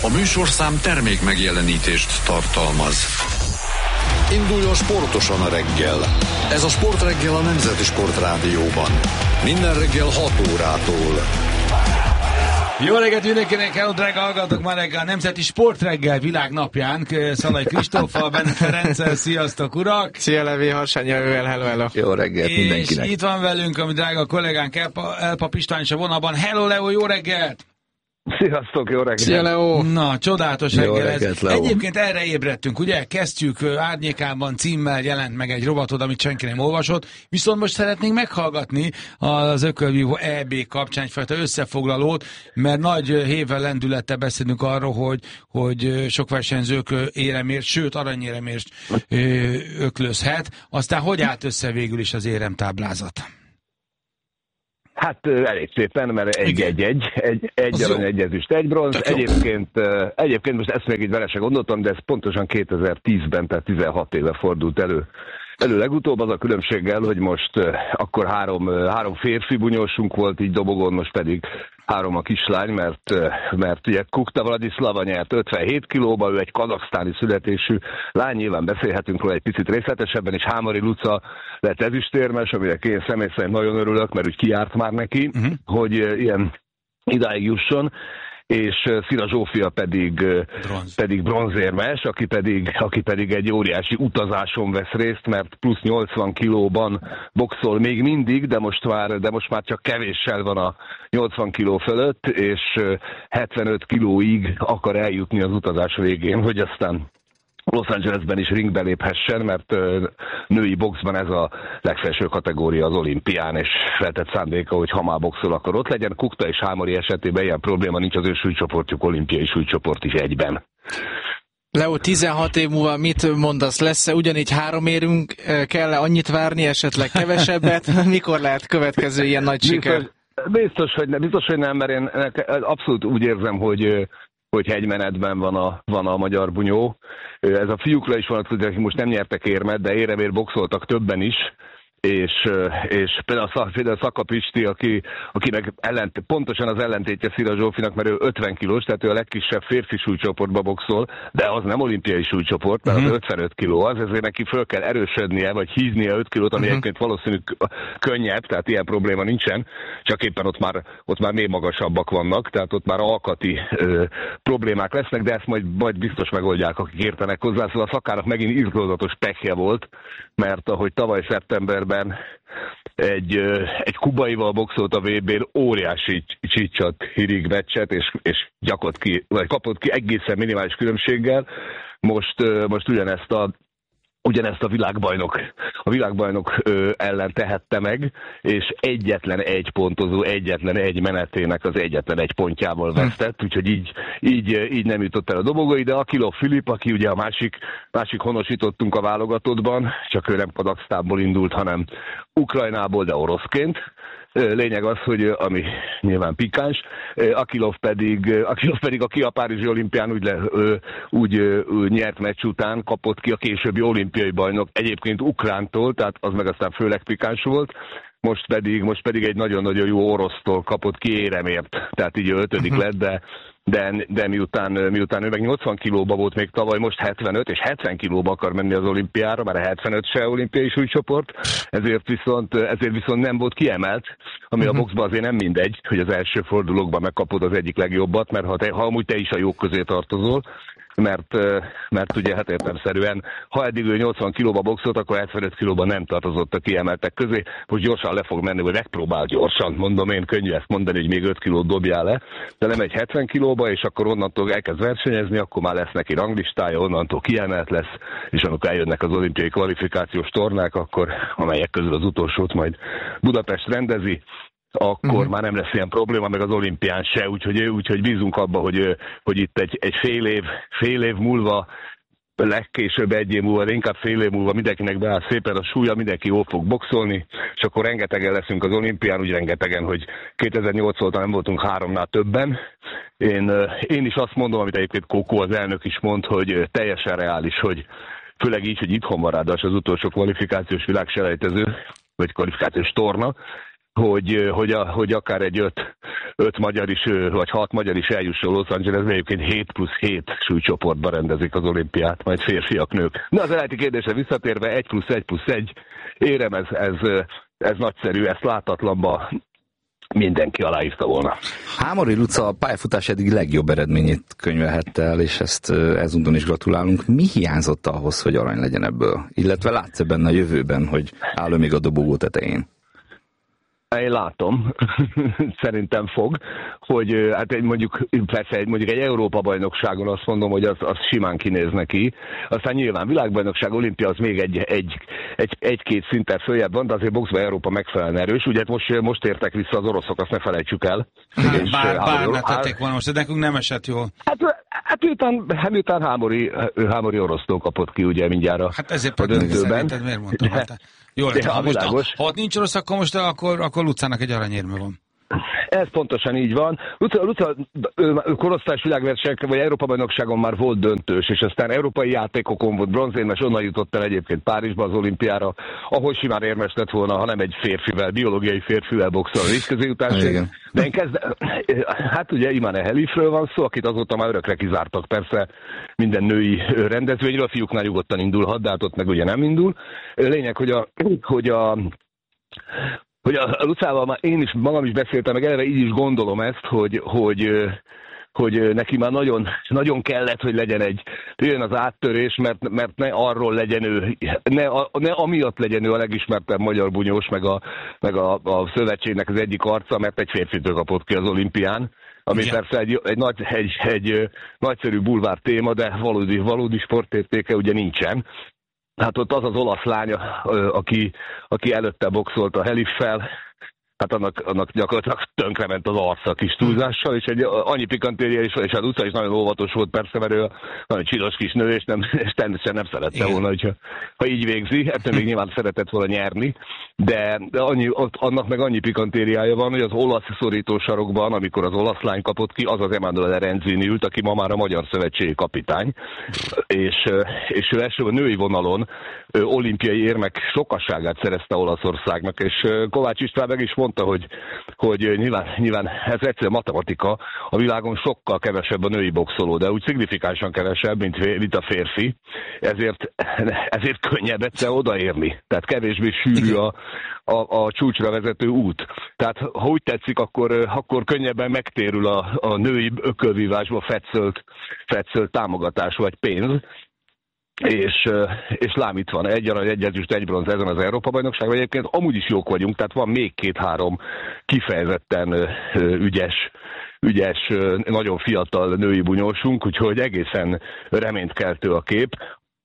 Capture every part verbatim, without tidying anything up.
A műsorszám termék megjelenítést tartalmaz. Induljon sportosan a reggel. Ez a Sportreggel a Nemzeti Sportrádióban. Minden reggel hat órától. Jó reggelt mindenkinek, hello drága hallgatók, már reggel a Nemzeti Sportreggel világnapján. Szalai Kristóffal, Benne Ferenccel, sziasztok urak! Szia Levi, Harsányi Jövővel, hello, hello! Jó reggelt és mindenkinek! És itt van velünk a mi drága kollégánk Elpa, Elpa István is a vonalban. Hello Leo, jó reggelt! Sziasztok, jó reggelt! Szia Leo! Na, csodálatos reggel ez. Reggelt, Leo. Egyébként erre ébredtünk, ugye? Kezdjük Árnyékában címmel, jelent meg egy rovatod, amit senki nem olvasott, viszont most szeretnénk meghallgatni az Ökölvívó é bé kapcsán egyfajta összefoglalót, mert nagy hévvel lendülettel beszélünk arról, hogy, hogy sok versenyzők éremért, sőt aranyéremért öklözhet. Aztán hogy állt össze végül is az éremtáblázat? Hát elég szépen, mert egy-egy-egy, egy, egy arany, egy ezüst, egy bronz. Egyébként, egyébként most ezt még így vele se gondoltam, de ez pontosan kétezer-tízben, tehát tizenhat éve fordult elő. Elő legutóbb az a különbséggel, hogy most akkor három, három férfi bunyósunk volt így dobogon, most pedig három a kislány, mert, mert ugye Kukta Vladislava nyert ötvenhét kilóba, ő egy kazaksztáni születésű lány, nyilván beszélhetünk róla egy picit részletesebben, és Hámari Luca lett ezüstérmes, amire én személy szerint nagyon örülök, mert úgy kijárt már neki, uh-huh. hogy ilyen idáig jusson, és Szira Zsófia pedig, Bronz. pedig bronzérmes, aki pedig, aki pedig egy óriási utazáson vesz részt, mert plusz nyolcvan kilóban boxol még mindig, de most már, de most már csak kevéssel van a nyolcvan kiló fölött, és hetvenöt kilóig akar eljutni az utazás végén, hogy aztán Los Angelesben is ringbe léphessen, mert női boxban ez a legfelső kategória az olimpián, és feltett szándéka, hogy ha már boxol, akkor ott legyen. Kukta és Hámori esetében ilyen probléma nincs, az ő súlycsoportjuk olimpiai súlycsoport is egyben. Leo, tizenhat év múlva mit mondasz? Lesz-e ugyanígy három érünk? Kell-e annyit várni, esetleg kevesebbet? Mikor lehet következő ilyen nagy siker? Biztos, biztos, hogy, ne, biztos hogy nem, mert én abszolút úgy érzem, hogy hogy hegymenetben van a, van a magyar bunyó. Ez a fiúkra is vonatkozik, akik most nem nyertek érmet, de éremért boxoltak többen is, és, és például a Szaka Pisti, aki, akinek ellent, pontosan az ellentétje Szira Zsófinak, mert ő ötven kilós, tehát ő a legkisebb férfi súlycsoportba boxol, de az nem olimpiai súlycsoport, mert uh-huh. az ötvenöt kiló az, ezért neki föl kell erősödnie, vagy híznia öt kilót, ami uh-huh. egyébként valószínűleg könnyebb, tehát ilyen probléma nincsen, csak éppen ott már, ott már még magasabbak vannak, tehát ott már alkati ö, problémák lesznek, de ezt majd, majd biztos megoldják, akik értenek hozzá. Szóval a Szakának megint irtózatos pekje volt, mert ahogy tavaly szeptemberben egy, egy kubaival boxolt a vé bén, óriási csicsat hírig meccset, és, és gyakott ki, vagy kapott ki egészen minimális különbséggel. Most, most ugyanezt a Ugyanezt a világbajnok, a világbajnok ö, ellen tehette meg, és egyetlen egy pontozó, egyetlen egy menetének az egyetlen egy pontjával vesztett, úgyhogy így, így, így nem jutott el a dobogói, de Akilov Filip, aki ugye a másik, másik honosítottunk a válogatottban, csak ő nem Kazaksztánból indult, hanem Ukrajnából, de oroszként. Lényeg az, hogy ami nyilván pikáns, Akilov pedig, Akilov pedig aki a Párizsi olimpián úgy, le, úgy nyert meccs után kapott ki a későbbi olimpiai bajnok, egyébként ukrántól, tehát az meg aztán főleg pikáns volt, most pedig, most pedig egy nagyon-nagyon jó orosztól kapott ki éremért, tehát így ötödik lett, de De, de miután, miután ő meg nyolcvan kilóba volt még tavaly, most hetvenöt, és hetven kilóba akar menni az olimpiára, már a hetvenöt se olimpiai súlycsoport, ezért viszont, ezért viszont nem volt kiemelt, ami uh-huh. a boxban azért nem mindegy, hogy az első fordulókban megkapod az egyik legjobbat, mert ha, te, ha amúgy te is a jók közé tartozol, mert, mert ugye hát értelemszerűen, ha eddig ő nyolcvan kilóba boxolt, akkor hetvenöt kilóban nem tartozott a kiemeltek közé. Most gyorsan le fog menni, vagy megpróbál gyorsan, mondom én, könnyű ezt mondani, hogy még öt kilót dobjál le, de lemegy hetven kilóba, és akkor onnantól elkezd versenyezni, akkor már lesz neki ranglistája, onnantól kiemelt lesz, és amikor eljönnek az olimpiai kvalifikációs tornák, akkor amelyek közül az utolsót majd Budapest rendezi, akkor uh-huh. már nem lesz ilyen probléma, meg az olimpián se, úgyhogy, úgyhogy bízunk abba, hogy, hogy itt egy, egy fél év, fél év múlva, legkésőbb egy év múlva, de inkább fél év múlva mindenkinek beáll szépen a súlya, mindenki jól fog boxolni, és akkor rengetegen leszünk az olimpián, úgy rengetegen, hogy kétezer-nyolc óta nem voltunk háromnál többen. Én, én is azt mondom, amit egyébként Kókó az elnök is mond, hogy teljesen reális, hogy főleg így, hogy itthon van ráadásul az utolsó kvalifikációs világselejtező, vagy kvalifikációs torna, hogy, hogy, a, hogy akár egy öt, öt magyar is, vagy hat magyar is eljusson Los Angelesbe, egyébként hét plusz hét súlycsoportban rendezik az olimpiát, majd férfiak, nők. Na az eredeti kérdésre visszatérve, egy plusz egy plusz egy érem, ez, ez, ez nagyszerű, ezt látatlanba mindenki aláírta volna. Hámori Luca a pályafutás eddig legjobb eredményét könyvelhette el, és ezt ezúton is gratulálunk. Mi hiányzott ahhoz, hogy arany legyen ebből? Illetve látsz-e benne a jövőben, hogy áll még a dobogó tetején? Én látom, szerintem fog, hogy hát egy, mondjuk, persze egy, mondjuk egy Európa-bajnokságon azt mondom, hogy az, az simán kinéz neki. Aztán nyilván világbajnokság, olimpia az még egy, egy, egy, egy-két szinten följebb van, de azért boxban Európa megfelelően erős. Ugye most, most értek vissza az oroszok, azt ne felejtsük el. Hát, és, bár, bár ne hát, tették volna most, de nekünk nem esett jól. Hát, hát miután, miután Hámori, Hámori orosztól kapott ki ugye mindjárt a, hát ezért a döntőben. Szerinted miért mondtam? De, hát, jól de, ha, most, ha, ha ott nincs orosz, akkor most akkor, akkor Lucának egy aranyérme van. Ez pontosan így van. Luca, Luca korosztályos világversenyek, vagy Európa-bajnokságon már volt döntős, és aztán európai játékokon volt bronzérmes, onnan jutott el egyébként Párizsba az olimpiára, ahol simán érmes lett volna, ha nem egy férfivel, biológiai férfivel boxol a vízközi jutásig. De én kezdem, hát ugye Imane Helifről van szó, akit azóta már örökre kizártak persze minden női rendezvényről, a fiúknál nyugodtan indulhat, de hát ott meg ugye nem indul. Lényeg, hogy a, hogy a hogy a Lucával már én is magam is beszéltem, meg eleve így is gondolom ezt, hogy, hogy, hogy neki már nagyon, nagyon kellett, hogy legyen egy, jön az áttörés, mert, mert ne arról legyen ő, ne, ne amiatt legyen ő a legismertebb magyar bunyós, meg a, meg a, a szövetségnek az egyik arca, mert egy férfitől kapott ki az olimpián, ami igen. Persze egy, egy, nagy, egy, egy nagyszerű bulvár téma, de valódi, valódi sportértéke ugye nincsen. Hát ott az az olasz lánya, aki, aki előtte boxolt a Heliffel, hát annak, annak gyakorlatilag tönkrement az arca kis túlzással, és egy annyi pikantéria is, és az utca is nagyon óvatos volt persze, mert ő nagyon csinos kis nő, és, nem, és természetesen nem szerette igen. volna, hogyha, ha így végzi, ettől még nyilván szeretett volna nyerni, de, de annyi, ott, annak meg annyi pikantériája van, hogy az olasz szorító sarokban, amikor az olasz lány kapott ki, az az Emanuele Renzini ült, aki ma már a Magyar Szövetségi kapitány, és, és ő első a női vonalon olimpiai érmek sokasságát szerezte Olaszországnak, és Kovács István meg is mondta, hogy, hogy nyilván, nyilván ez egyszerűen matematika, a világon sokkal kevesebb a női boxoló, de úgy szignifikánsan kevesebb, mint, mint a férfi, ezért, ezért könnyebb egyszer odaérni. Tehát kevésbé sűrű a, a, a csúcsra vezető út. Tehát ha úgy tetszik, akkor, akkor könnyebben megtérül a, a női ökölvívásba fetszölt, fetszölt támogatás vagy pénz. És, és lám itt van, egy arany, egy ezüst, egy bronz ezen az Európa-bajnokságon. Egyébként amúgy is jók vagyunk, tehát van még két-három kifejezetten ügyes, ügyes, nagyon fiatal női bunyósunk, úgyhogy egészen reménykeltő a kép.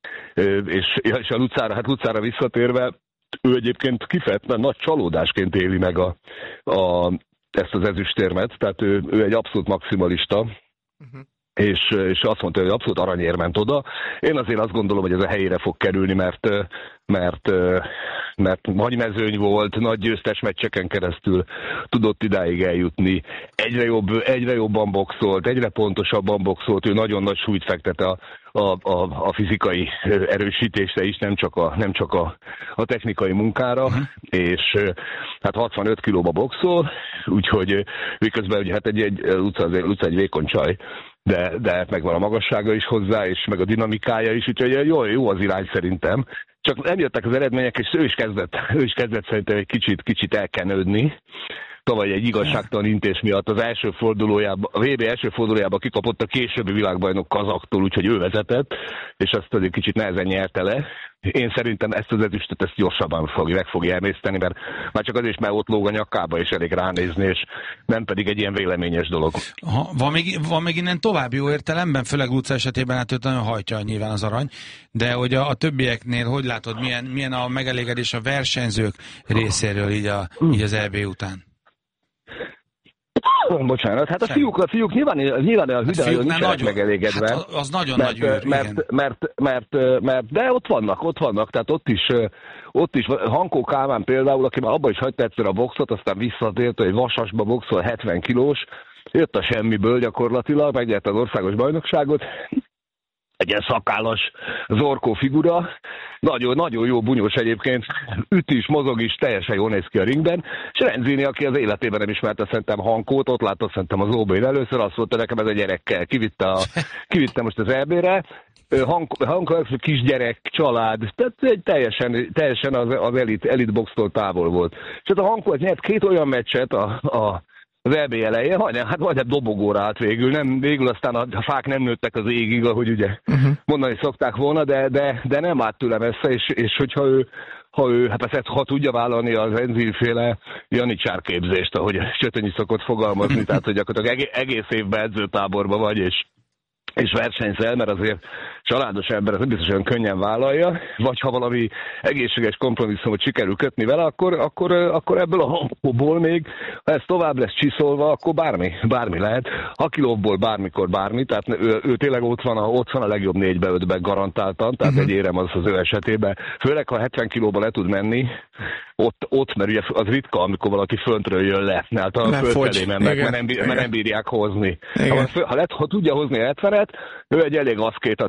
És, és a Lucára, hát Lucára visszatérve, ő egyébként kifejezetten nagy csalódásként éli meg a, a, ezt az ezüstérmet, tehát ő, ő egy abszolút maximalista. Uh-huh. És, és azt mondta, hogy abszolút aranyér ment oda. Én azért azt gondolom, hogy ez a helyére fog kerülni, mert, mert, mert nagy mezőny volt, nagy győztes meccseken keresztül tudott idáig eljutni. Egyre, jobb, egyre jobban boxolt, egyre pontosabban boxolt, ő nagyon nagy súlyt fektet a, a, a, a fizikai erősítésre is, nem csak a, nem csak a, a technikai munkára, uh-huh. és hát hatvanöt kilóba boxol, úgyhogy miközben ugye, hát egy, egy Luca, Luca egy vékony csaj, de, de megvan a magassága is hozzá, és meg a dinamikája is, úgyhogy jó, jó az irány szerintem. Csak nem jöttek az eredmények, és ő is kezdett, ő is kezdett szerintem egy kicsit, kicsit elkenődni. Tavaly egy igazságtalan intés miatt az első fordulójában, a vé bé első fordulójában kikapott a későbbi világbajnok kazaktól, úgyhogy ő vezetett, és azt egy kicsit nehezen nyerte le. Én szerintem ezt az ezüstöt ezt gyorsabban fog, meg fogja emészteni, mert már csak azért is, mert ott lóg a nyakába, és elég ránézni, és nem pedig egy ilyen véleményes dolog. Ha, van, még, van még innen tovább jó értelemben, főleg Luca esetében, hát őt nagyon hajtja nyilván az arany, de hogy a, a többieknél, hogy látod, milyen, milyen a megelégedés a versenyzők részéről így, a, így az é bé után? Bocsánat, hát a fiúk, a fiúk nyilván, nyilván a hüdejön nincsenek megelégedve. Hát az nagyon mert, nagy űr, mert, mert, mert, mert, mert, de ott vannak, ott vannak, tehát ott is, ott is Hankó Kálmán például, aki már abban is hagyta egyszer a boxot, aztán visszatért, hogy Vasasba boxol hetven kilós, jött a semmiből gyakorlatilag, megnyerte az országos bajnokságot, egy ilyen szakállas zorkó figura, nagyon, nagyon jó bunyós egyébként, üt is, mozog is, teljesen jól néz ki a ringben, és Renzini, aki az életében nem ismerte szerintem Hankót, ott látta szerintem az ó bé-n először, azt mondta nekem, ez a gyerekkel, kivitte, a, kivitte most az é bé-re, Hanko, Hanko kisgyerek, család, tehát egy teljesen, teljesen az, az elit, elit boxtól távol volt. És hát a Hanko nyert két olyan meccset a, a az é bé elején, hát, hát vagy dobogóra állt végül, nem, végül aztán a, a fák nem nőttek az égig, ahogy ugye uh-huh. mondani szokták volna, de, de, de nem állt tőle messze, és, és hogyha ő, ha ő, hát persze, ha tudja vállalni az Renzini-féle janicsár képzést, ahogy Csötönyi szokott fogalmazni, tehát hogy gyakorlatilag egész évben edzőtáborban vagy, és és versenyszel, mert azért családos ember ez biztos olyan könnyen vállalja, vagy ha valami egészséges kompromisszumot sikerül kötni vele, akkor, akkor, akkor ebből a Hankóból még, ha ez tovább lesz csiszolva, akkor bármi, bármi lehet. Hakilóvból bármikor bármi, tehát ő, ő tényleg ott van, a, ott van a legjobb négybe, ötbe garantáltan, tehát uh-huh. egy érem az az ő esetében. Főleg, ha hetven kilóba le tud menni, ott, ott mert ugye az ritka, amikor valaki föntről jön le, mert a fölfelé mennek, mert nem, mert nem bírják hozni. Ha, ha, ha, ha tudja hozni hetvenet, ő egy elég aszkét,